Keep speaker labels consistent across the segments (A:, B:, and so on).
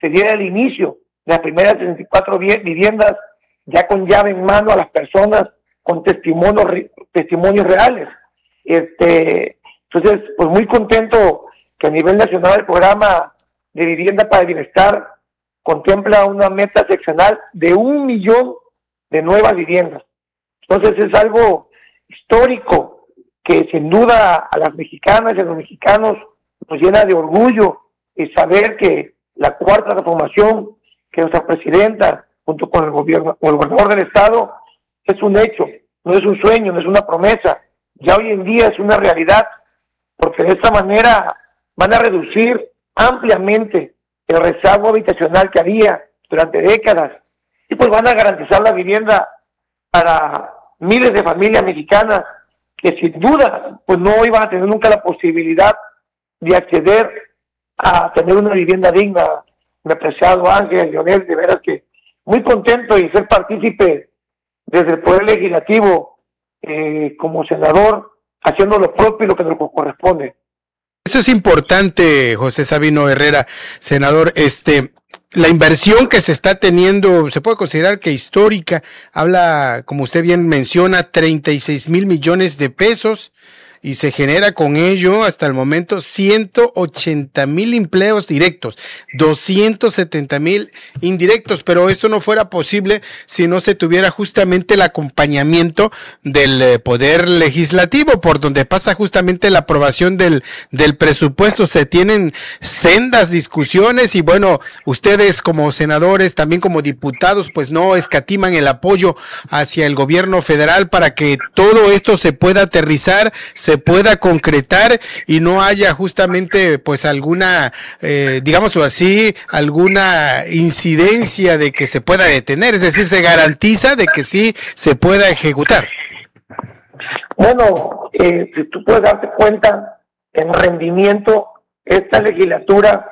A: se diera el inicio de las primeras 64 viviendas ya con llave en mano a las personas con testimonios reales. Entonces, pues muy contento que a nivel nacional el programa de vivienda para el bienestar contempla una meta seccional de 1 millón de nuevas viviendas. Entonces es algo histórico que sin duda a las mexicanas y a los mexicanos nos llena de orgullo y saber que la cuarta transformación que nuestra presidenta junto con el gobernador del estado es un hecho, no es un sueño, no es una promesa, ya hoy en día es una realidad, porque de esta manera van a reducir ampliamente el rezago habitacional que había durante décadas y pues van a garantizar la vivienda para miles de familias mexicanas que sin duda pues no iban a tener nunca la posibilidad de acceder a tener una vivienda digna. Mi apreciado Ángel, Leonel, de veras que muy contento y ser partícipe desde el Poder Legislativo como senador, haciendo lo propio y lo que nos corresponde.
B: Eso es importante, José Sabino Herrera, senador. La inversión que se está teniendo, se puede considerar que histórica, habla, como usted bien menciona, 36,000 millones de pesos, y se genera con ello hasta el momento 180,000 empleos directos, 270,000 indirectos, pero esto no fuera posible si no se tuviera justamente el acompañamiento del Poder Legislativo, por donde pasa justamente la aprobación del presupuesto. Se tienen sendas discusiones y bueno, ustedes como senadores, también como diputados, pues no escatiman el apoyo hacia el gobierno federal para que todo esto se pueda aterrizar, se pueda concretar y no haya justamente pues alguna, digámoslo así, alguna incidencia de que se pueda detener, es decir, se garantiza de que sí se pueda ejecutar.
A: Bueno, si tú puedes darte cuenta, en rendimiento, esta legislatura,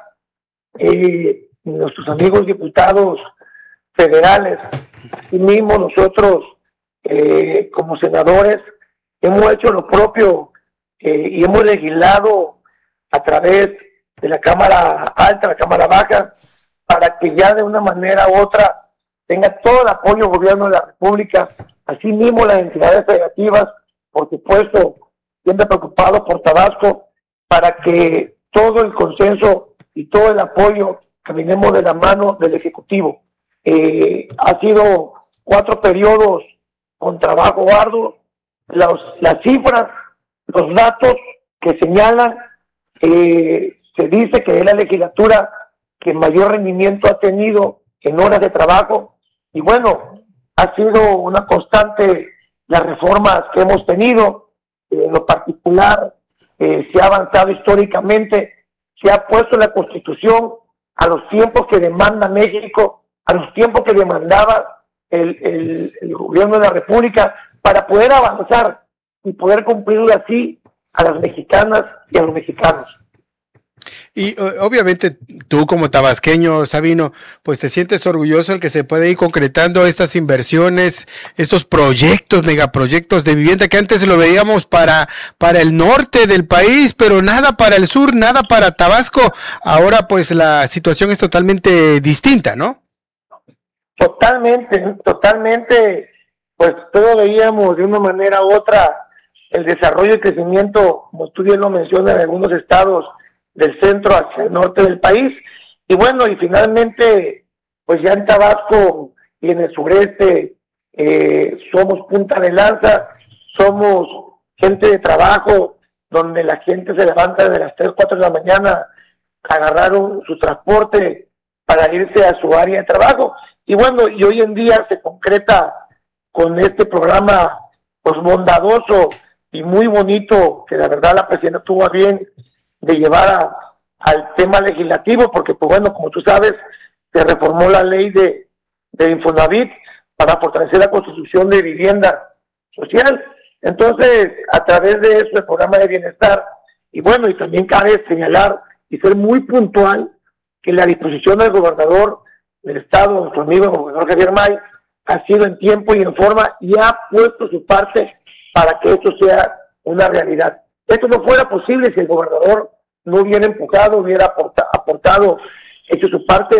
A: nuestros amigos diputados federales, y mismo nosotros como senadores, hemos hecho lo propio y hemos legislado a través de la Cámara Alta, la Cámara Baja, para que ya de una manera u otra tenga todo el apoyo del gobierno de la República, así mismo las entidades federativas, por supuesto, siempre preocupados por Tabasco, para que todo el consenso y todo el apoyo caminemos de la mano del Ejecutivo. Ha sido 4 periodos con trabajo arduo. Las cifras, los datos que señalan, se dice que es la legislatura que mayor rendimiento ha tenido en horas de trabajo, y bueno, ha sido una constante las reformas que hemos tenido. En lo particular, se ha avanzado históricamente, se ha puesto la Constitución a los tiempos que demanda México, a los tiempos que demandaba el gobierno de la República, para poder avanzar y poder cumplirle así a las mexicanas y a los mexicanos.
B: Y obviamente tú como tabasqueño, Sabino, pues te sientes orgulloso el que se puede ir concretando estas inversiones, estos proyectos, megaproyectos de vivienda que antes lo veíamos para el norte del país, pero nada para el sur, nada para Tabasco. Ahora pues la situación es totalmente distinta, ¿no?
A: Totalmente, pues todos veíamos de una manera u otra el desarrollo y crecimiento, como tú bien lo mencionas, en algunos estados del centro hacia el norte del país, y bueno, y finalmente, pues ya en Tabasco y en el sureste somos punta de lanza, somos gente de trabajo, donde la gente se levanta de las 3, 4 de la mañana, agarraron su transporte para irse a su área de trabajo, y bueno, y hoy en día se concreta con este programa pues bondadoso y muy bonito, que la verdad la presidenta tuvo a bien de llevar al tema legislativo, porque pues bueno, como tú sabes, se reformó la ley de Infonavit para fortalecer la construcción de vivienda social. Entonces, a través de eso, el programa de bienestar, y bueno, y también cabe señalar y ser muy puntual que la disposición del gobernador del estado, nuestro amigo el gobernador Javier May, ha sido en tiempo y en forma y ha puesto su parte para que esto sea una realidad. Esto no fuera posible si el gobernador no hubiera empujado, hubiera aportado, hecho su parte,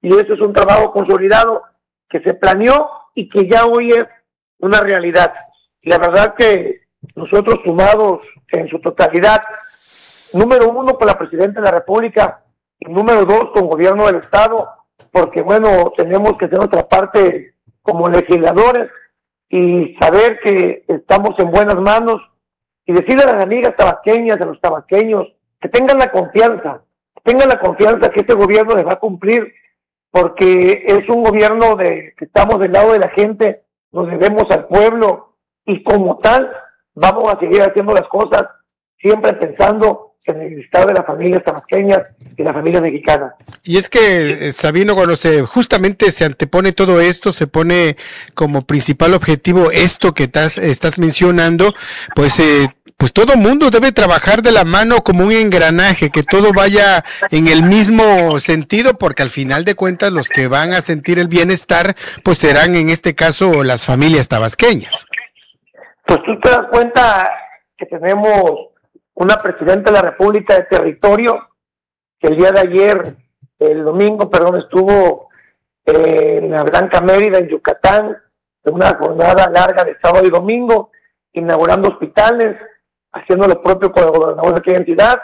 A: y eso es un trabajo consolidado que se planeó y que ya hoy es una realidad. Y la verdad que nosotros sumados en su totalidad, número uno con la Presidenta de la República y número dos con Gobierno del Estado, porque bueno, tenemos que hacer nuestra parte como legisladores y saber que estamos en buenas manos y decirle a las amigas tabasqueñas, a los tabasqueños, que tengan la confianza que este gobierno les va a cumplir, porque es un gobierno que estamos del lado de la gente, nos debemos al pueblo y como tal vamos a seguir haciendo las cosas siempre pensando en el estado de las familias tabasqueñas y las familias mexicanas.
B: Y es que, Sabino, cuando justamente se antepone todo esto, se pone como principal objetivo esto que estás mencionando, pues todo mundo debe trabajar de la mano como un engranaje, que todo vaya en el mismo sentido, porque al final de cuentas los que van a sentir el bienestar, pues serán en este caso las familias tabasqueñas.
A: Pues tú te das cuenta que tenemos una Presidenta de la República de territorio, que el día de ayer, el domingo, estuvo en la Blanca Mérida, en Yucatán, en una jornada larga de sábado y domingo, inaugurando hospitales, haciendo lo propio con el gobernador de aquella entidad.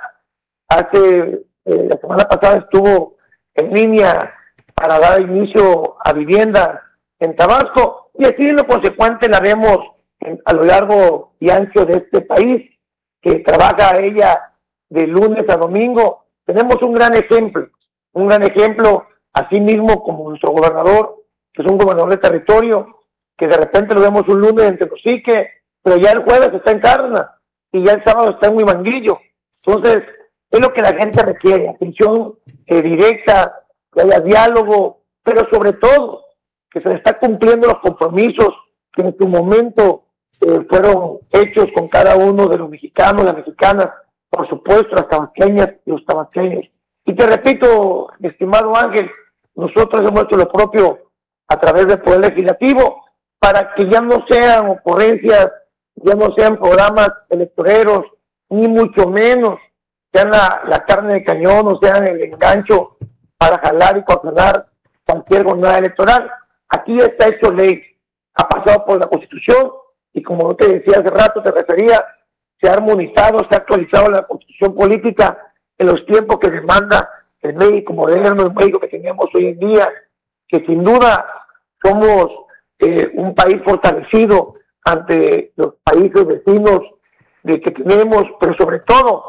A: La semana pasada estuvo en línea para dar inicio a vivienda en Tabasco, y así en lo consecuente la vemos a lo largo y ancho de este país, que trabaja ella de lunes a domingo. Tenemos un gran ejemplo, así mismo como nuestro gobernador, que es un gobernador de territorio, que de repente lo vemos un lunes en Tenosique, pero ya el jueves está en Cárdenas, y ya el sábado está en Huimanguillo. Entonces, es lo que la gente requiere, atención directa, que haya diálogo, pero sobre todo, que se le está cumpliendo los compromisos que en su momento fueron hechos con cada uno de los mexicanos, las mexicanas, por supuesto, las tabasqueñas y los tabasqueños. Y te repito, mi estimado Ángel, nosotros hemos hecho lo propio a través del Poder Legislativo para que ya no sean ocurrencias, ya no sean programas electoreros, ni mucho menos sean la carne de cañón o sean el engancho para jalar y coaccionar cualquier jornada electoral. Aquí está hecho ley, ha pasado por la Constitución, y como te decía hace rato, te refería, se ha armonizado, se ha actualizado la Constitución política en los tiempos que demanda el México moderno, el México que tenemos hoy en día, que sin duda somos un país fortalecido ante los países vecinos que tenemos, pero sobre todo,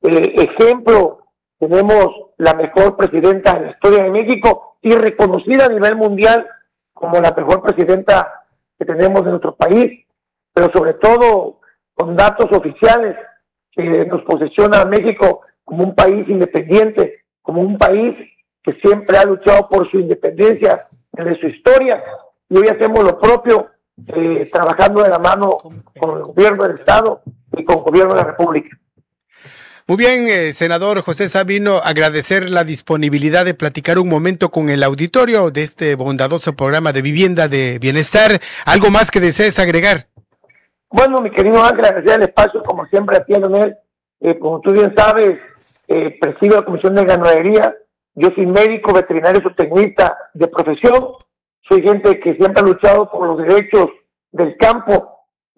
A: ejemplo, tenemos la mejor presidenta en la historia de México y reconocida a nivel mundial como la mejor presidenta que tenemos en nuestro país, pero sobre todo con datos oficiales que nos posiciona a México como un país independiente, como un país que siempre ha luchado por su independencia desde su historia, y hoy hacemos lo propio, trabajando de la mano con el gobierno del Estado y con el gobierno de la República.
B: Muy bien, senador José Sabino, agradecer la disponibilidad de platicar un momento con el auditorio de este bondadoso programa de Vivienda de Bienestar. ¿Algo más que desees agregar?
A: Bueno, mi querido Ángel, agradecer el espacio, como siempre, a ti, Leonel. Como tú bien sabes, presido la Comisión de Ganadería. Yo soy médico, veterinario, zootecnista de profesión. Soy gente que siempre ha luchado por los derechos del campo.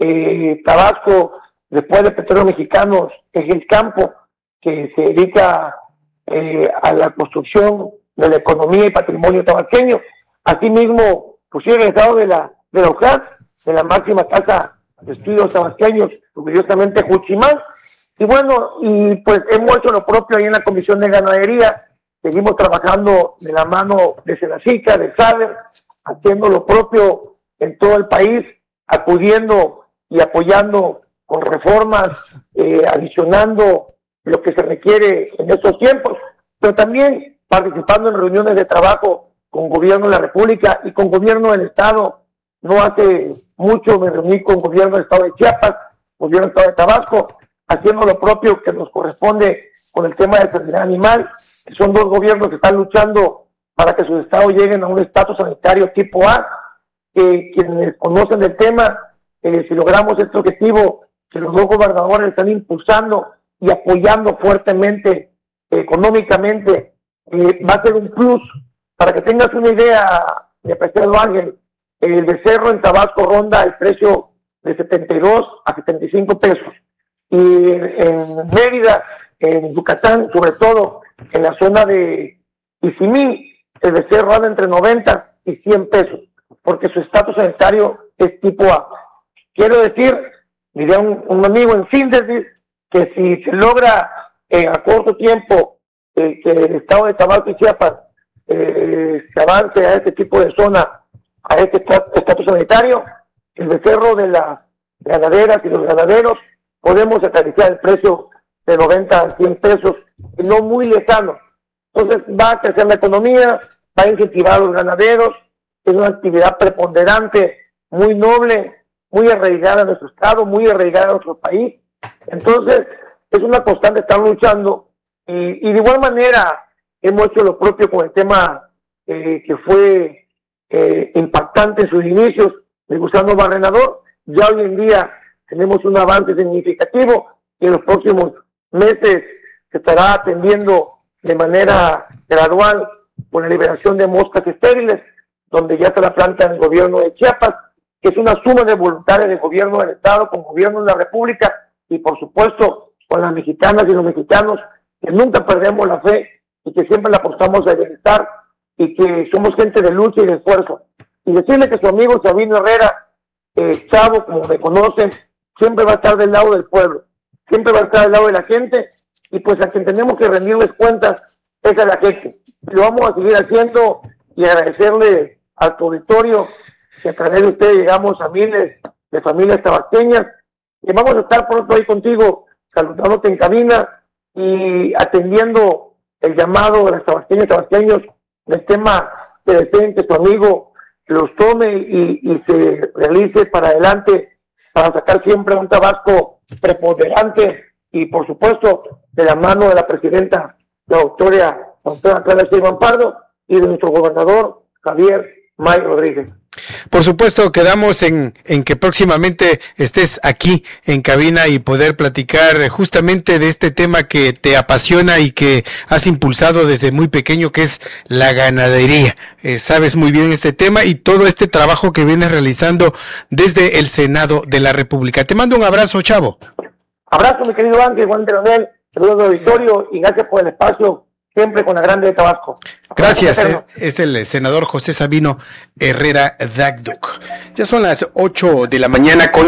A: Tabasco, después de Petróleos Mexicanos, es el campo que se dedica a la construcción de la economía y patrimonio tabasqueño. Asimismo, pues soy egresado de la UJAT, de la máxima casa de estudios tabasqueños, orgullosamente Juchimán. Y bueno, y pues hemos hecho lo propio ahí en la Comisión de Ganadería. Seguimos trabajando de la mano de Senacica, de SADER, haciendo lo propio en todo el país, acudiendo y apoyando con reformas, adicionando lo que se requiere en estos tiempos, pero también participando en reuniones de trabajo con gobierno de la República y con gobierno del Estado. No hace mucho me reuní con gobierno del Estado de Chiapas, gobierno del Estado de Tabasco, haciendo lo propio que nos corresponde con el tema de sanidad animal, que son dos gobiernos que están luchando para que sus estados lleguen a un estatus sanitario tipo A. Quienes conocen el tema, si logramos este objetivo, que los dos gobernadores están impulsando y apoyando fuertemente, económicamente, va a ser un plus Para que tengas una idea, mi apreciado Ángel, el becerro en Tabasco ronda el precio de 72 a 75 pesos. Y en Mérida, en Yucatán, sobre todo en la zona de Izimí, el becerro anda entre 90 y 100 pesos, porque su estatus sanitario es tipo A. Quiero decir, diría un amigo en síntesis, que si se logra a corto tiempo que el estado de Tabasco y Chiapas se avance a este tipo de zona, a este estatus sanitario, el becerro de las ganaderas y los ganaderos podemos acariciar el precio de 90 a 100 pesos, y no muy lejano. Entonces va a crecer la economía, va a incentivar a los ganaderos, es una actividad preponderante, muy noble, muy arraigada en nuestro estado, muy arraigada en nuestro país. Entonces es una constante estar luchando, y de igual manera hemos hecho lo propio con el tema que fue impactante en sus inicios, de Gusano Barrenador. Ya hoy en día tenemos un avance significativo, y en los próximos meses se estará atendiendo de manera gradual con la liberación de moscas estériles, donde ya está la planta del gobierno de Chiapas, que es una suma de voluntarios del gobierno del estado con gobierno de la república, y por supuesto con las mexicanas y los mexicanos, que nunca perdemos la fe y que siempre la apostamos a bienestar, y que somos gente de lucha y de esfuerzo. Y decirle que su amigo Sabino Herrera, Chavo, como me conocen, siempre va a estar del lado del pueblo, siempre va a estar del lado de la gente, y pues a quien tenemos que rendirles cuentas es a la gente. Lo vamos a seguir haciendo, y agradecerle al auditorio que a través de ustedes llegamos a miles de familias tabasqueñas, y vamos a estar pronto ahí contigo, saludándote en cabina y atendiendo el llamado de las tabasqueñas y tabasqueños del tema que deseen que tu amigo los tome y se realice para adelante, para sacar siempre un Tabasco preponderante, y por supuesto de la mano de la presidenta, la doctora Clara Sheinbaum Pardo, y de nuestro gobernador Javier May Rodríguez.
B: Por supuesto, quedamos en que próximamente estés aquí en cabina y poder platicar justamente de este tema que te apasiona y que has impulsado desde muy pequeño, que es la ganadería. Sabes muy bien este tema y todo este trabajo que vienes realizando desde el Senado de la República. Te mando un abrazo, Chavo.
A: Abrazo, mi querido Ángel, Juan de Leonel, saludos al auditorio y gracias por el espacio, siempre con la Grande de Tabasco.
B: Gracias, es el senador José Sabino Herrera Dagduc. Ya son las 8 de la mañana con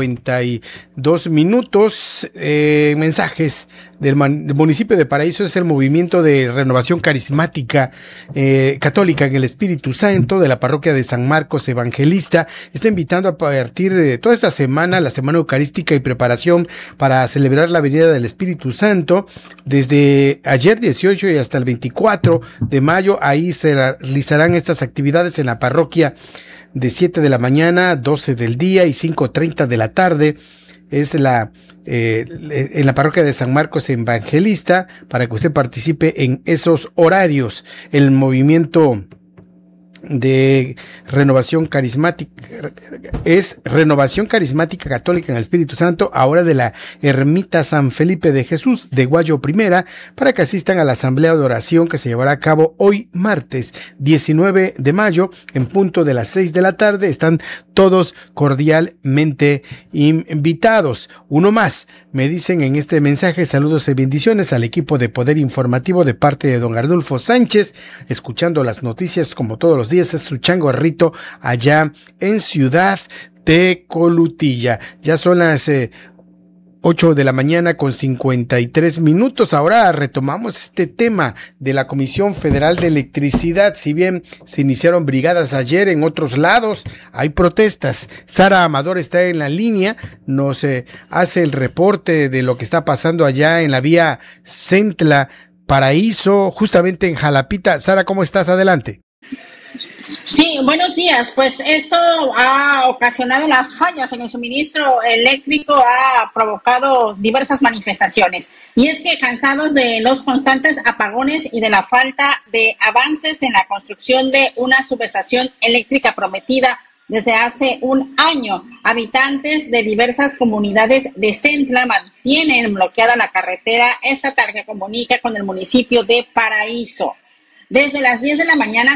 B: 52 minutos. Mensajes del municipio de Paraíso. Es el movimiento de renovación carismática católica en el Espíritu Santo de la parroquia de San Marcos Evangelista. Está invitando a partir de toda esta semana, la semana eucarística y preparación para celebrar la venida del Espíritu Santo. Desde ayer 18 y hasta el 24 de mayo, ahí se realizarán estas actividades en la parroquia de 7 de la mañana, 12 del día y 5:30 de la tarde. Es en la parroquia de San Marcos Evangelista, para que usted participe en esos horarios. El movimiento de renovación carismática es Renovación Carismática Católica en el Espíritu Santo, ahora de la Ermita San Felipe de Jesús de Guayo Primera, para que asistan a la asamblea de oración que se llevará a cabo hoy martes 19 de mayo en punto de las 6 de la tarde. Están todos cordialmente invitados. Uno más, me dicen en este mensaje: saludos y bendiciones al equipo de Poder Informativo de parte de don Arnulfo Sánchez, escuchando las noticias como todos los días. Es su changarrito allá en Ciudad de Colutilla. Ya son las 8 de la mañana con 53 minutos. Ahora retomamos este tema de la Comisión Federal de Electricidad. Si bien se iniciaron brigadas ayer, en otros lados hay protestas. Sara Amador está en la línea, nos hace el reporte de lo que está pasando allá en la vía Centla Paraíso, justamente en Jalapita. Sara, ¿cómo estás? Adelante.
C: Sí, buenos días. Pues esto ha ocasionado las fallas en el suministro eléctrico, ha provocado diversas manifestaciones. Y es que cansados de los constantes apagones y de la falta de avances en la construcción de una subestación eléctrica prometida desde hace un año, habitantes de diversas comunidades de Centla mantienen bloqueada la carretera estatal que comunica con el municipio de Paraíso. Desde las 10 de la mañana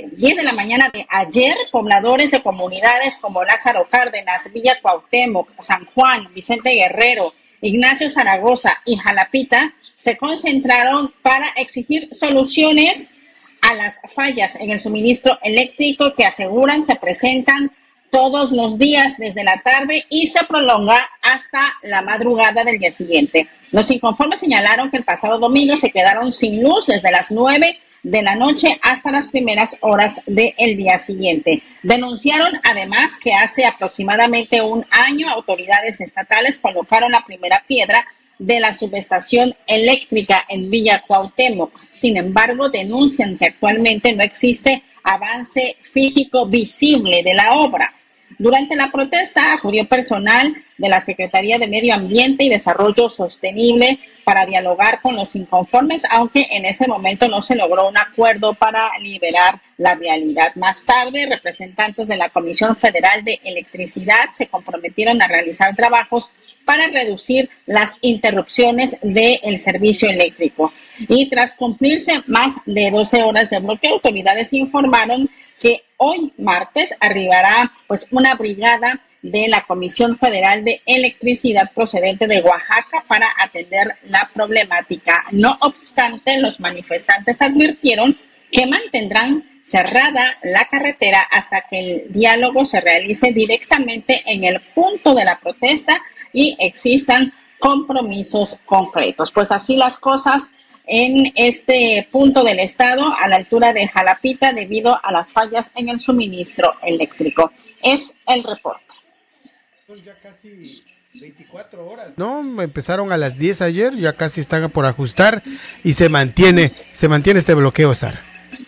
C: de ayer, pobladores de comunidades como Lázaro Cárdenas, Villa Cuauhtémoc, San Juan, Vicente Guerrero, Ignacio Zaragoza y Jalapita se concentraron para exigir soluciones a las fallas en el suministro eléctrico que aseguran se presentan todos los días desde la tarde y se prolonga hasta la madrugada del día siguiente. Los inconformes señalaron que el pasado domingo se quedaron sin luz desde las 9 de la noche hasta las primeras horas del día siguiente. Denunciaron además que hace aproximadamente un año autoridades estatales colocaron la primera piedra de la subestación eléctrica en Villa Cuauhtémoc. Sin embargo, denuncian que actualmente no existe avance físico visible de la obra. Durante la protesta acudió personal de la Secretaría de Medio Ambiente y Desarrollo Sostenible para dialogar con los inconformes, aunque en ese momento no se logró un acuerdo para liberar la vialidad. Más tarde, representantes de la Comisión Federal de Electricidad se comprometieron a realizar trabajos para reducir las interrupciones del servicio eléctrico. Y tras cumplirse más de 12 horas de bloqueo, autoridades informaron que hoy martes arribará una brigada de la Comisión Federal de Electricidad procedente de Oaxaca para atender la problemática. No obstante, los manifestantes advirtieron que mantendrán cerrada la carretera hasta que el diálogo se realice directamente en el punto de la protesta y existan compromisos concretos. Pues así las cosas en este punto del estado, a la altura de Jalapita, debido a las fallas en el suministro eléctrico. Es el reporte.
B: Son ya casi 24 horas. No, empezaron a las 10 ayer, ya casi están por ajustar y se mantiene este bloqueo, Sara.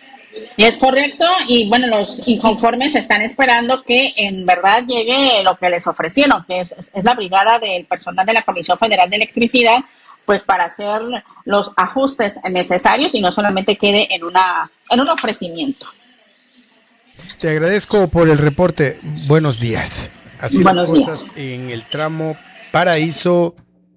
C: Es correcto, y bueno, los inconformes están esperando que en verdad llegue lo que les ofrecieron, que es la brigada del personal de la Comisión Federal de Electricidad, pues para hacer los ajustes necesarios y no solamente quede en un ofrecimiento.
B: Te agradezco por el reporte. Buenos días. Así
C: Buenos
B: las cosas
C: días.
B: En el tramo Paraíso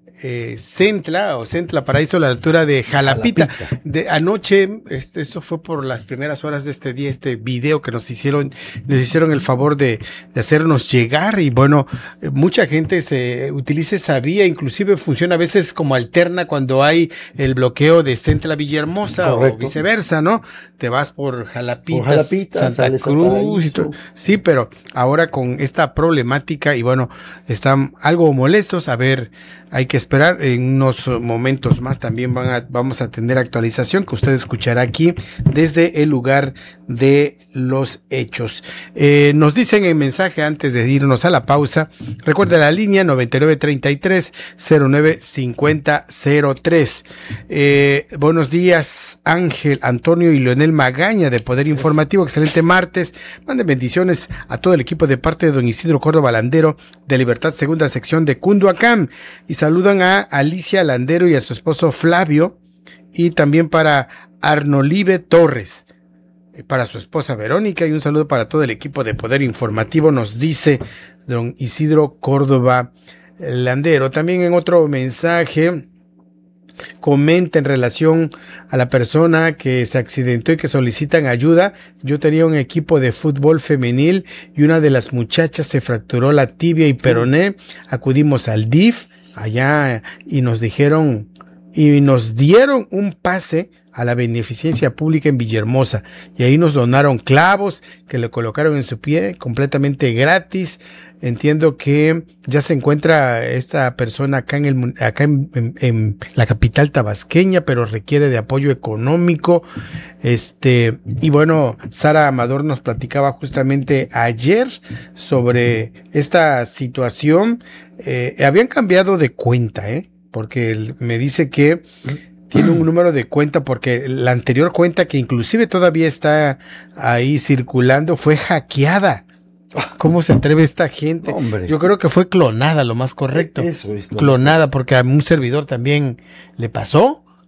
B: Centla Paraíso a la altura de Jalapita. De anoche, esto fue por las primeras horas de este día, este video que nos hicieron el favor de hacernos llegar, y bueno, mucha gente se utiliza esa vía, inclusive funciona a veces como alterna cuando hay el bloqueo de Centla Villahermosa. Correcto. O viceversa, ¿no? Te vas por Jalapita, Santa Cruz y todo. Sí, pero ahora con esta problemática, y bueno, están algo molestos. A ver, hay que esperar, en unos momentos más también vamos a tener actualización que usted escuchará aquí desde el lugar de los hechos. Nos dicen en mensaje antes de irnos a la pausa, recuerda la línea 9933-095003. Buenos días, Ángel, Antonio y Leonel Magaña de Poder Informativo. Excelente martes. Manden bendiciones a todo el equipo de parte de don Isidro Córdoba Landero de Libertad Segunda Sección de Cunduacán, y saludan a Alicia Landero y a su esposo Flavio, y también para Arnolive Torres, para su esposa Verónica, y un saludo para todo el equipo de Poder Informativo, nos dice don Isidro Córdoba Landero. También en otro mensaje comenta en relación a la persona que se accidentó y que solicitan ayuda. Yo tenía un equipo de fútbol femenil y una de las muchachas se fracturó la tibia y peroné. Acudimos al DIF allá y nos dieron un pase a la beneficencia pública en Villahermosa, y ahí nos donaron clavos que le colocaron en su pie completamente gratis. Entiendo que ya se encuentra esta persona acá en la capital tabasqueña, pero requiere de apoyo económico. Y bueno, Sara Amador nos platicaba justamente ayer sobre esta situación. Habían cambiado de cuenta, porque me dice que tiene un número de cuenta, porque la anterior cuenta, que inclusive todavía está ahí circulando, fue hackeada. ¿Cómo se atreve esta gente? Hombre. Yo creo que fue clonada, lo más correcto. Eso es. Clonada, porque a un servidor también le pasó.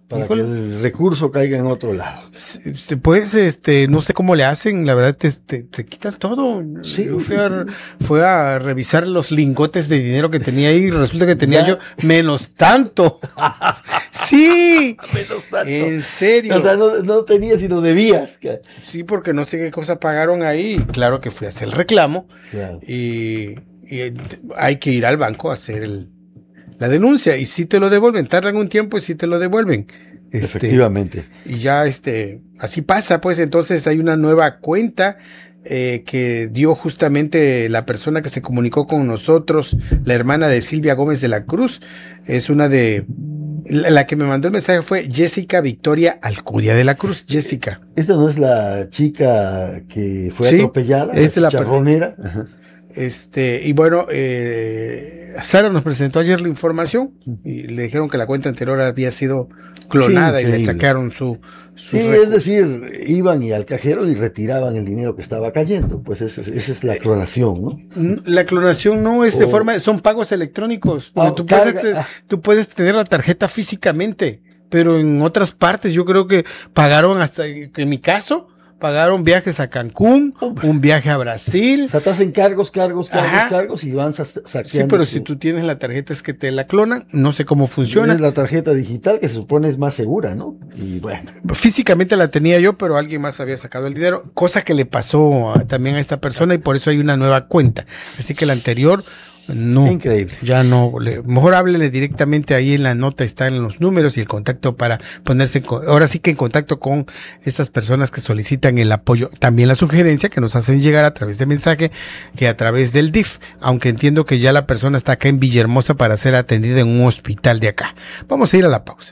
D: para que el recurso caiga en otro lado.
B: Pues, no sé cómo le hacen, la verdad, te quitan todo.
D: Sí,
B: fue a revisar los lingotes de dinero que tenía ahí y resulta que tenía yo menos tanto. Sí.
D: Menos tanto.
B: En serio.
D: O sea, no tenías, sino debías.
B: Sí, porque no sé qué cosa pagaron ahí. Claro que fui a hacer el reclamo.
D: Claro.
B: Y hay que ir al banco a hacer la denuncia y si te lo devuelven, tardan un tiempo y si te lo devuelven.
D: Efectivamente.
B: Y ya así pasa, pues entonces hay una nueva cuenta que dio justamente la persona que se comunicó con nosotros, la hermana de Silvia Gómez de la Cruz, es una de... La que me mandó el mensaje fue Jessica Victoria Alcudia de la Cruz. Jessica.
D: ¿Esta no es la chica que fue atropellada?
B: Es la
D: chicharronera.
B: Y bueno, Sara nos presentó ayer la información y le dijeron que la cuenta anterior había sido clonada y le sacaron su
D: es decir, iban y al cajero y retiraban el dinero que estaba cayendo. Pues esa es la clonación, ¿no?
B: La clonación no es de forma, son pagos electrónicos. Tú puedes tener la tarjeta físicamente, pero en otras partes yo creo que pagaron hasta, en mi caso, pagaron viajes a Cancún, un viaje a Brasil.
D: O sea, te hacen cargos y van saqueando.
B: Sí, pero si tú tienes la tarjeta es que te la clonan, no sé cómo funciona.
D: Es la tarjeta digital que se supone es más segura, ¿no? Y bueno.
B: Físicamente la tenía yo, pero alguien más había sacado el dinero, cosa que le pasó también a esta persona y por eso hay una nueva cuenta. Así que la anterior... No,
D: increíble.
B: Ya no, mejor háblele directamente, ahí en la nota están los números y el contacto para ponerse, ahora sí que en contacto con estas personas que solicitan el apoyo, también la sugerencia que nos hacen llegar a través de mensaje, que a través del DIF, aunque entiendo que ya la persona está acá en Villahermosa para ser atendida en un hospital de acá. Vamos a ir a la pausa.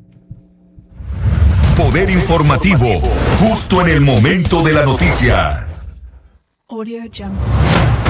E: Poder informativo, justo en el momento de la noticia.
F: Audio Jungle.